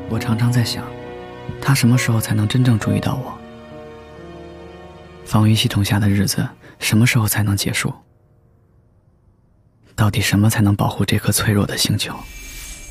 我常常在想，他什么时候才能真正注意到我？防御系统下的日子什么时候才能结束？到底什么才能保护这颗脆弱的星球？